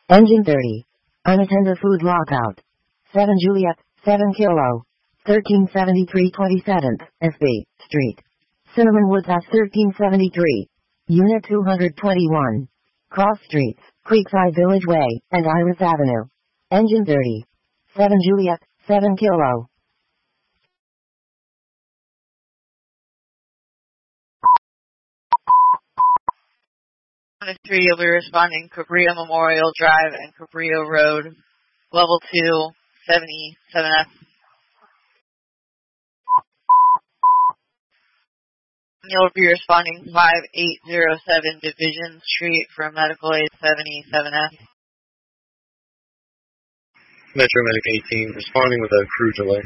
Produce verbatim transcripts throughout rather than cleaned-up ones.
Engine thirty. Unattended food lockout. seven Juliet, seven Kilo. thirteen seventy-three twenty-seventh, S B, Street. Cinnamon Woods S thirteen seventy-three. Unit two hundred twenty-one. Cross Streets, Creekside Village Way, and Iris Avenue. Engine thirty. seven Juliet, seven Kilo. three, you'll be responding Cabrillo Memorial Drive and Cabrillo Road, level two, seventy-seven F. You'll be responding five eight zero seven Division Street for Medical Aid seventy-seven F. Metro Medic eighteen, responding with a crew delay.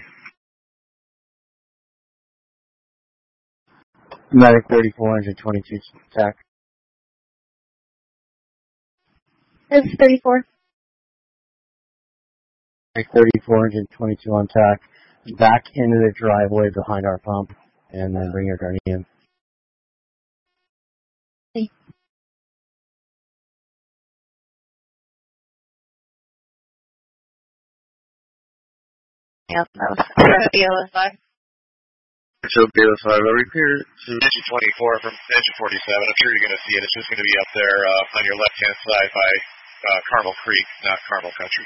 Medic thirty-four, engine twenty-two, attack. It's thirty-four. Medic thirty-four, engine twenty-two on tack. Back into the driveway behind our pump, and then bring your gurney in. Okay. Yeah, that was B L S I. So B L S I, over here to engine twenty-four from engine forty-seven. I'm sure you're going to see it. It's just going to be up there uh, on your left-hand side by uh, Carmel Creek, not Carmel Country.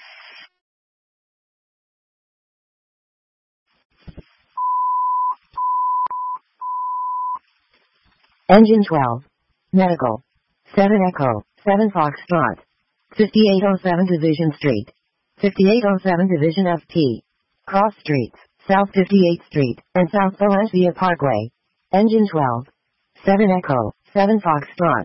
Engine twelve. Medical. seven Echo, seven Foxtrot. fifty-eight oh seven Division Street. fifty-eight oh seven Division F T. Cross Streets, South fifty-eighth Street, and South Valencia Parkway. Engine twelve. seven Echo, seven Foxtrot.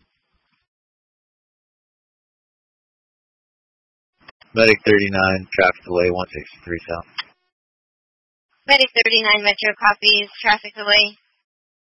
Medic thirty-nine, traffic delay one sixty-three South. Medic thirty-nine, Metro copies, traffic delay